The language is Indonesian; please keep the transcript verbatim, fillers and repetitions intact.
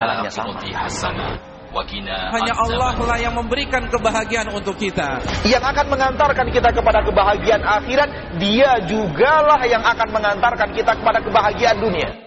jalannya sama. Hanya Allah lah yang memberikan kebahagiaan untuk kita, yang akan mengantarkan kita kepada kebahagiaan akhirat. Dia jugalah yang akan mengantarkan kita kepada kebahagiaan dunia.